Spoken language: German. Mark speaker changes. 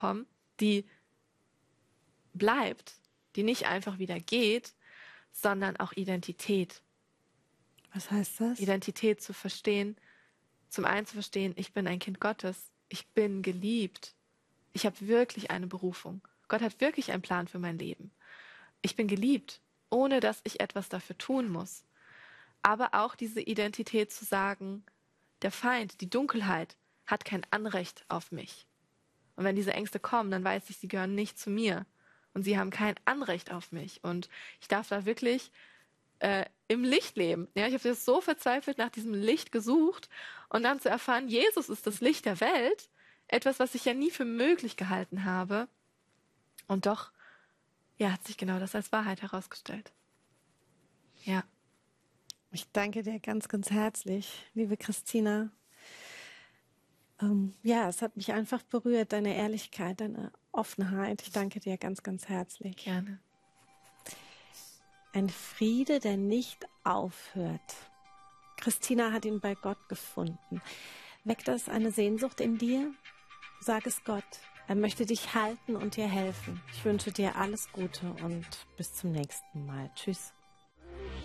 Speaker 1: kommen, die bleibt, die nicht einfach wieder geht, sondern auch Identität.
Speaker 2: Was heißt das?
Speaker 1: Identität zu verstehen, zum einen zu verstehen, ich bin ein Kind Gottes, ich bin geliebt, ich habe wirklich eine Berufung. Gott hat wirklich einen Plan für mein Leben. Ich bin geliebt, ohne dass ich etwas dafür tun muss. Aber auch diese Identität zu sagen, der Feind, die Dunkelheit, hat kein Anrecht auf mich. Und wenn diese Ängste kommen, dann weiß ich, sie gehören nicht zu mir. Und sie haben kein Anrecht auf mich. Und ich darf da wirklich im Licht leben. Ja, ich habe jetzt so verzweifelt nach diesem Licht gesucht und dann zu erfahren, Jesus ist das Licht der Welt, etwas, was ich ja nie für möglich gehalten habe. Und doch, ja, hat sich genau das als Wahrheit herausgestellt. Ja.
Speaker 2: Ich danke dir ganz, ganz herzlich, liebe Christina. Ja, es hat mich einfach berührt, deine Ehrlichkeit, deine Offenheit. Ich danke dir ganz, ganz herzlich.
Speaker 1: Gerne.
Speaker 2: Ein Friede, der nicht aufhört. Christina hat ihn bei Gott gefunden. Weckt das eine Sehnsucht in dir? Sag es Gott. Er möchte dich halten und dir helfen. Ich wünsche dir alles Gute und bis zum nächsten Mal. Tschüss.